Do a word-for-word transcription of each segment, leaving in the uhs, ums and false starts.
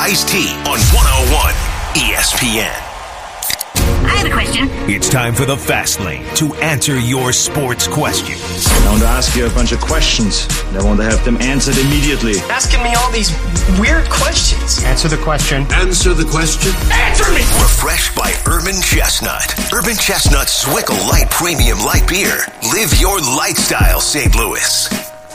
Ice-T on one oh one E S P N. I have a question. It's time for the Fast Lane to answer your sports questions. I want to ask you a bunch of questions. And I want to have them answered immediately. Asking me all these weird questions. Answer the question. Answer the question. Answer me! Refreshed by Urban Chestnut. Urban Chestnut Swickle Light Premium Light Beer. Live your lifestyle, Saint Louis.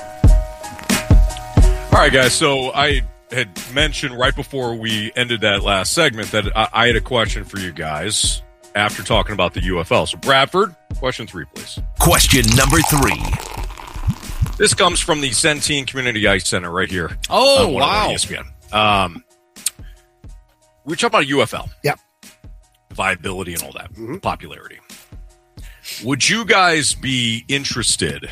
All right, guys. So I had mentioned right before we ended that last segment that I, I had a question for you guys after talking about the U F L. So, Bradford, question three, please. Question number three. This comes from the Centene Community Ice Center right here. Oh, on wow. E S P N. Um, we were talking about U F L. Yep. Viability and all that. Mm-hmm. Popularity. Would you guys be interested,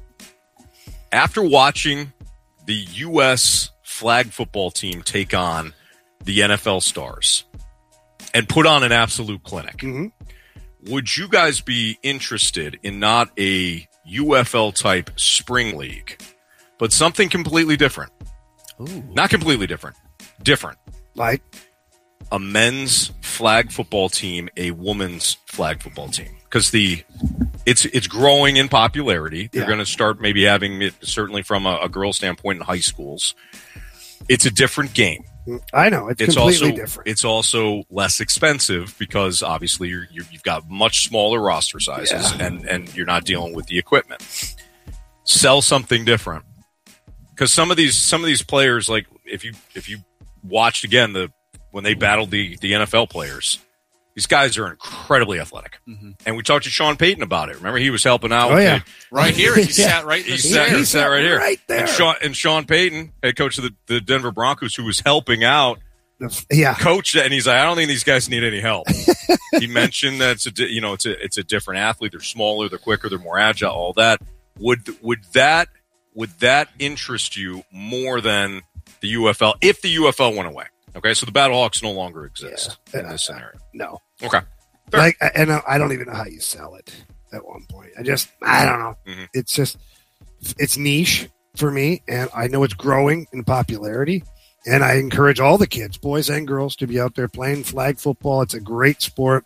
after watching the U S flag football team take on the N F L stars and put on an absolute clinic, Mm-hmm. would you guys be interested in not a U F L type spring league, but something completely different? Ooh. Not completely different. Different. Like? A men's flag football team, a women's flag football team. Because the it's it's growing in popularity. They're Yeah. going to start maybe having it, certainly from a, a girl standpoint, in high schools. It's a different game. I know. It's, It's completely also different. it's also less expensive because obviously you're, you're, you've got much smaller roster sizes Yeah. and, and you're not dealing with the equipment. Sell something different, because some of these some of these players, like if you if you watched again the when they battled the the N F L players, these guys are incredibly athletic. Mm-hmm. And we talked to Sean Payton about it. Remember, he was helping out. Oh, with yeah. the, Right here. He Yeah. sat right in he the sat, chair. he sat right here. right there. And Sean, and Sean Payton, head coach of the, the Denver Broncos, who was helping out, Yeah. coached it, and he's like, I don't think these guys need any help. He mentioned that it's a di- you know it's a it's a different athlete. They're smaller, they're quicker, they're more agile. All that would would that would that interest you more than the U F L if the U F L went away? Okay, so the Battlehawks no longer exist Yeah. in this scenario. No. Okay, Fair. Like, and I don't even know how you sell it at one point. I just, I don't know. Mm-hmm. It's just, it's niche for me, and I know it's growing in popularity. And I encourage all the kids, boys and girls, to be out there playing flag football. It's a great sport.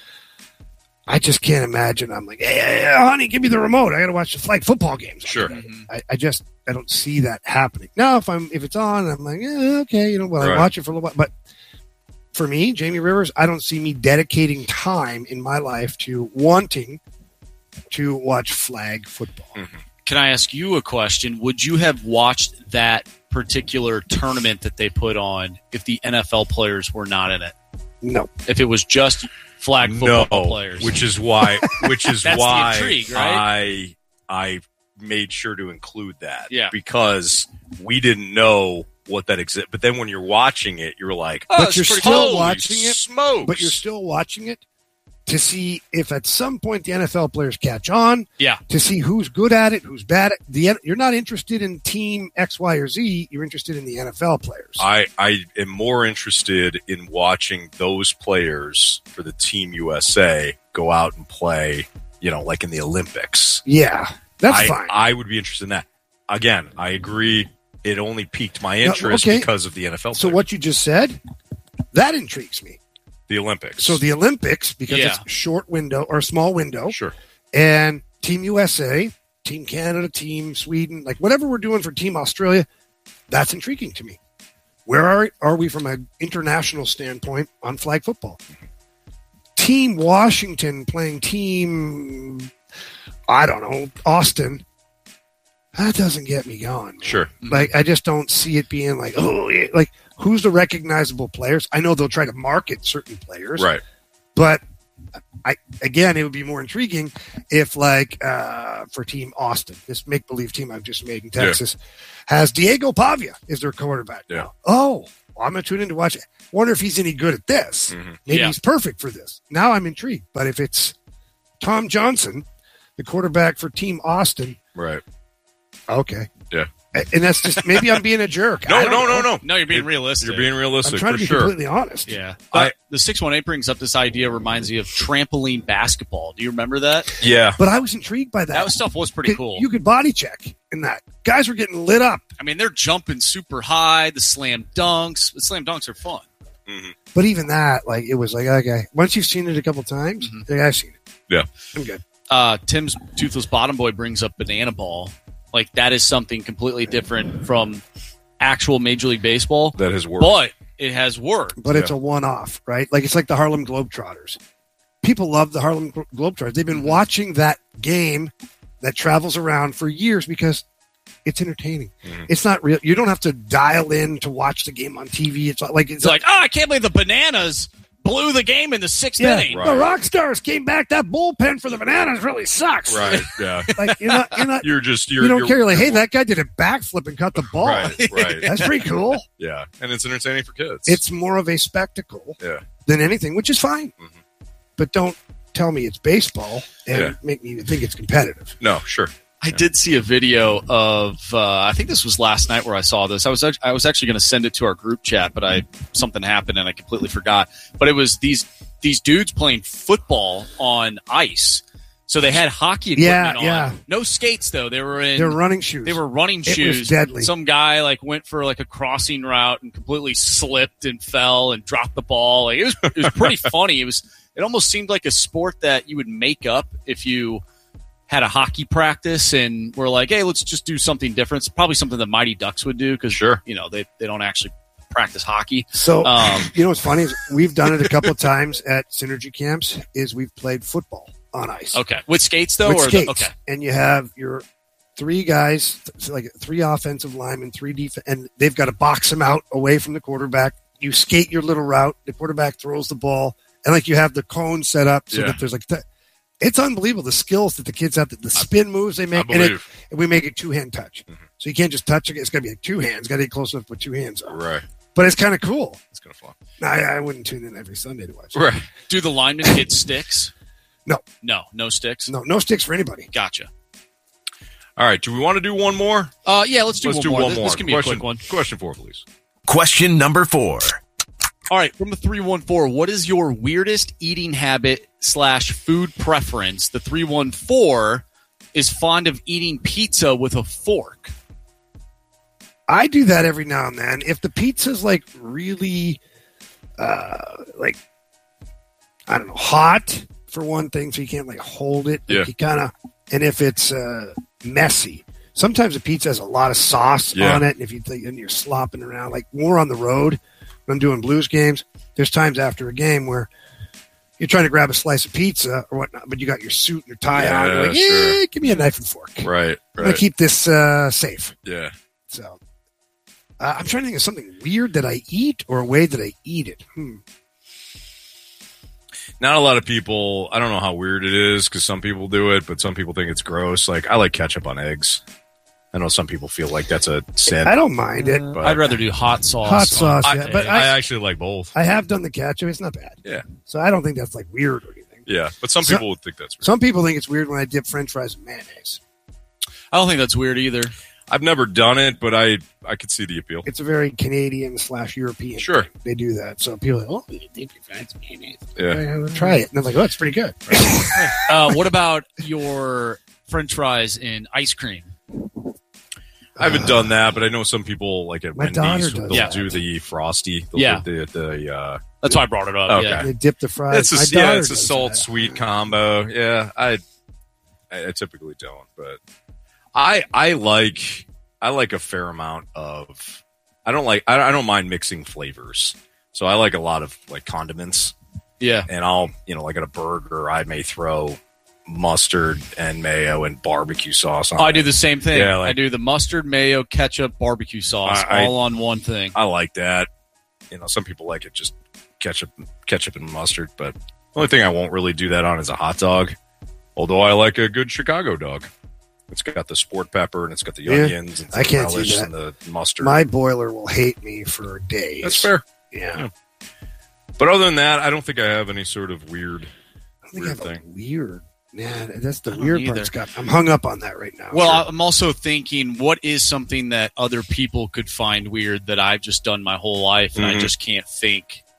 I just can't imagine. I'm like, hey, hey, hey honey, give me the remote. I got to watch the flag football games. Sure. I, I just, I don't see that happening. Now, if I'm, if it's on, I'm like, eh, okay, you know, well, Right. I watch it for a little while. But for me, Jamie Rivers, I don't see me dedicating time in my life to wanting to watch flag football. Mm-hmm. Can I ask you a question? Would you have watched that particular tournament that they put on if the N F L players were not in it? No. If it was just flag no, football players? which is why which is That's the why intrigue, right? I I made sure to include that. Yeah. Because we didn't know what that exists. But then when you're watching it, you're like, But oh, you're it's pretty- still holy watching it, smokes. But you're still watching it to see if at some point the N F L players catch on, Yeah. to see who's good at it, who's bad at the. You're not interested in team X, Y, or Z. You're interested in the N F L players. I, I am more interested in watching those players for the Team U S A go out and play, you know, like in the Olympics. Yeah, that's I, fine. I would be interested in that. Again, I agree. It only piqued my interest okay. because of the N F L So players. what you just said, that intrigues me. The Olympics. So the Olympics, because Yeah. it's a short window or a small window, Sure. and Team U S A, Team Canada, Team Sweden, like whatever we're doing for Team Australia, that's intriguing to me. Where are are we from an international standpoint on flag football? Team Washington playing Team, I don't know, Austin. That doesn't get me going. Sure. Like, I just don't see it being like, oh, yeah, like, who's the recognizable players? I know they'll try to market certain players. Right. But, I again, it would be more intriguing if, like, uh, for Team Austin, this make-believe team I've just made in Texas, has Diego Pavia as their quarterback. Yeah. Oh, well, I'm going to tune in to watch it. Wonder if he's any good at this. Mm-hmm. Maybe Yeah. he's perfect for this. Now I'm intrigued. But if it's Tom Johnson, the quarterback for Team Austin, Right. okay. Yeah. And that's just, maybe I'm being a jerk. No, I don't no, know. no, no. No, you're being You're- realistic. You're being realistic I'm trying for to be sure. completely honest. Yeah. I- But the six one eight brings up this idea, reminds me of trampoline basketball. Do you remember that? Yeah. But I was intrigued by that. That stuff was pretty cool. You could body check in that. Guys were getting lit up. I mean, they're jumping super high. The slam dunks. The slam dunks are fun. Mm-hmm. But even that, like, it was like, okay, once you've seen it a couple times, Mm-hmm. like, I've seen it. Yeah. I'm good. Uh, Tim's Toothless Bottom Boy brings up banana ball. Like, that is something completely different from actual Major League Baseball. That has worked. But it has worked. But it's a one-off, right? Like, it's like the Harlem Globetrotters. People love the Harlem Globetrotters. They've been Mm-hmm. watching that game that travels around for years because it's entertaining. Mm-hmm. It's not real. You don't have to dial in to watch the game on T V. It's like it's It's like, oh, I can't believe the Bananas blew the game in the sixth yeah, inning. Right. the rock stars came back. That bullpen for the Bananas really sucks. Right. Yeah. Like you're not. You're not. You're just you're you don't you're, care. Like, hey, that guy did a backflip and cut the ball. Right. Right. That's pretty cool. Yeah, and it's entertaining for kids. It's more of a spectacle yeah. than anything, which is fine. Mhm. But don't tell me it's baseball and Yeah. make me think it's competitive. No, sure. I did see a video of. Uh, I think this was last night where I saw this. I was act- I was actually going to send it to our group chat, but I something happened and I completely forgot. But it was these these dudes playing football on ice. So they had hockey equipment Yeah, on. yeah. No skates though. They were in. They're running shoes. They were running It was shoes. deadly. Some guy like went for like a crossing route and completely slipped and fell and dropped the ball. Like it was it was pretty funny. It was it almost seemed like a sport that you would make up if you had a hockey practice and we're like, hey, let's just do something different. It's probably something the Mighty Ducks would do because Sure. you know they, they don't actually practice hockey. So Um, you know what's funny is we've done it a couple of times at synergy camps. Is we've played football on ice Okay, with skates though, with or skates, The, okay, and you have your three guys, th- like three offensive linemen, three defense, and they've got to box them out away from the quarterback. You skate your little route. The quarterback throws the ball, and like you have the cone set up so Yeah. that there's like. Th- It's unbelievable the skills that the kids have, the, the spin moves they make, I and, it, believe. and we make it two hand touch. Mm-hmm. So you can't just touch it; it's got to be like two hands. Got to get close enough to put two hands on. Right. But it's kind of cool. It's kind of fun. I, I wouldn't tune in every Sunday to watch it. Right. do the linemen get sticks? No, No, no sticks. no, no sticks for anybody. Gotcha. All right. Do we want to do one more? Uh, yeah, let's do Let's one do more. one This, more. this can be question, a quick one. Question four, please. Question number four. All right, from the three one four, what is your weirdest eating habit slash food preference? The three one four is fond of eating pizza with a fork. I do that every now and then. If the pizza's like really, uh, like, I don't know, hot for one thing, so you can't like hold it. Yeah. You kind of, and if it's uh, messy, sometimes the pizza has a lot of sauce Yeah. on it, and if you think and you're slopping around, like more on the road when I'm doing Blues games, there's times after a game where you're trying to grab a slice of pizza or whatnot, but you got your suit and your tie on. You're Yeah, like, sure. eh, give me a knife and fork. Right. I'm gonna Right. keep this uh, safe. Yeah. So uh, I'm trying to think of something weird that I eat or a way that I eat it. Hmm. Not a lot of people. I don't know how weird it is because some people do it, but some people think it's gross. Like I like ketchup on eggs. I know some people feel like that's a sin. I don't mind it. but I'd rather do hot sauce. Hot on sauce, I, yeah, but I I, actually like both. I have done the ketchup. It's not bad. Yeah. So I don't think that's like weird or anything. Yeah, but some So- people would think that's weird. Some people think it's weird when I dip French fries in mayonnaise. I don't think that's weird either. I've never done it, but I I could see the appeal. It's a very Canadian slash European. Sure. thing. They do that. So people are like, oh, you dip your fries in mayonnaise. Yeah. Yeah, well, try it. And they're like, oh, it's pretty good. Uh, what about your French fries in ice cream? I haven't done that, but I know some people like at My daughter Wendy's does they'll that. do the frosty. They'll Yeah. do the the uh, That's why I brought it up. Okay. Yeah. They dip the fries. it's a My yeah, daughter it's a does salt that. sweet combo. Yeah, I I typically don't, but I I like I like a fair amount of. I don't like I, I don't mind mixing flavors, so I like a lot of like condiments, Yeah. and I'll you know like at a burger I may throw mustard and mayo and barbecue sauce on. Oh, I it. do the same thing. Yeah, like- I do the mustard, mayo, ketchup, barbecue sauce, I- I- all on one thing. I like that. You know, some people like it just ketchup, ketchup and mustard. But the only thing I won't really do that on is a hot dog. Although I like a good Chicago dog. It's got the sport pepper and it's got the Yeah, onions and the I can't do relish that. and the mustard. My boiler will hate me for days. That's fair. Yeah. But other than that, I don't think I have any sort of weird. I think I Weird have a thing. weird. Yeah, that's the I don't weird either. part, Scott. I'm hung up on that right now. Well, Sure. I'm also thinking, what is something that other people could find weird that I've just done my whole life and I Mhm. just can't think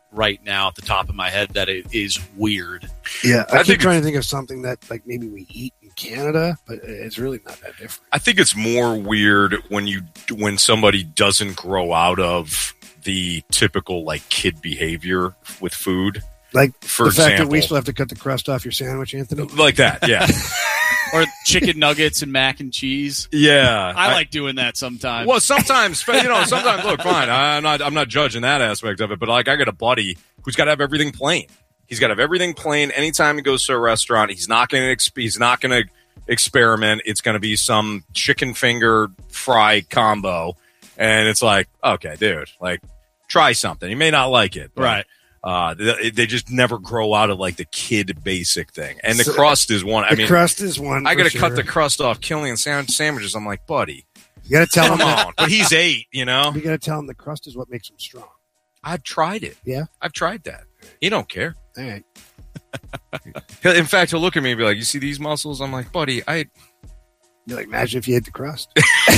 right now at the top of my head that it is weird. Yeah, I, I keep think trying to think of something that like maybe we eat in Canada, but it's really not that different. I think it's more weird when you when somebody doesn't grow out of the typical like kid behavior with food. Like For the fact that example. we still have to cut the crust off your sandwich, Anthony. Like that, yeah. Or chicken nuggets and mac and cheese. Yeah. I, like doing that sometimes. Well, sometimes, you know, sometimes, look, fine. I'm not, I'm not judging that aspect of it, but like, I got a buddy who's got to have everything plain. He's got to have everything plain. Anytime he goes to a restaurant, he's not going to, exp- he's not going to experiment. It's going to be some chicken finger fry combo. And it's like, okay, dude, like, try something. You may not like it. But, Right. Uh, they, they just never grow out of like the kid basic thing. And the So, crust is one. I The mean, crust is one. I got to for cut sure. the crust off Killian sand- sandwiches. I'm like, buddy, You got to tell come him. that- on. But he's eight, you know? You got to tell him the crust is what makes him strong. I've tried it. Yeah. I've tried that. He don't care. All right. In fact, he'll look at me and be like, you see these muscles? I'm like, buddy, I. You're like, imagine if you ate the crust.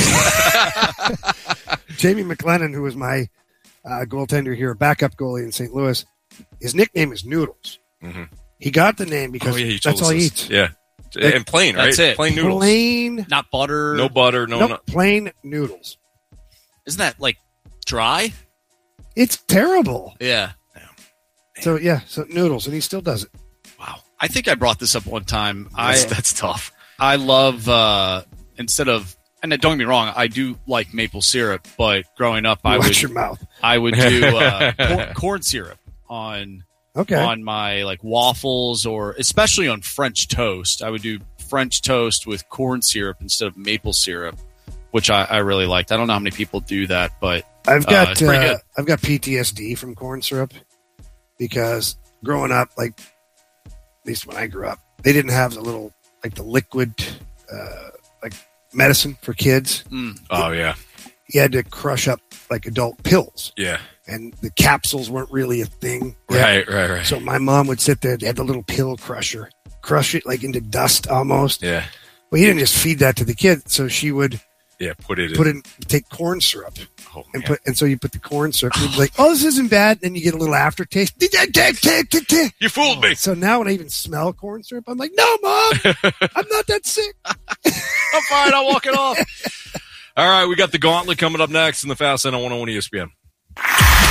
Jamie McLennan, who was my uh, goaltender here, backup goalie in Saint Louis, his nickname is Noodles. Mm-hmm. He got the name because Oh, yeah, you told that's us all he this. eats. Yeah. Like, and plain, right? that's it. Plain noodles. Plain, Not butter. No butter, no, nope, no. plain noodles. Isn't that like dry? It's terrible. Yeah. So yeah, so noodles, and he still does it. Wow. I think I brought this up one time. That's, I that's tough. I love uh, instead of and don't get me wrong, I do like maple syrup, but growing up I Watch would your mouth. I would do uh, corn, corn syrup on Okay. on my like waffles or especially on French toast. I would do French toast with corn syrup instead of maple syrup, which I, I really liked. I don't know how many people do that, but I've Uh, got it's pretty uh, good. I've got P T S D from corn syrup because growing up, like at least when I grew up, they didn't have the little like the liquid uh, like medicine for kids. mm, Oh, yeah. You had to crush up like adult pills, Yeah. and the capsules weren't really a thing. yet. Right, right, right. So my mom would sit there. They had the little pill crusher, crush it like into dust almost. Yeah. Well, you didn't just feed that to the kid, so she would Yeah, put it put in. in take corn syrup. Oh, And man. put and so you put the corn syrup. And you'd be like, "Oh, this isn't bad." Then you get a little aftertaste. You fooled me. So now when I even smell corn syrup, I'm like, "No, Mom, I'm not that sick." I'm fine. I'll walk it off. All right, we got the gauntlet coming up next in the Fast Lane on one oh one E S P N.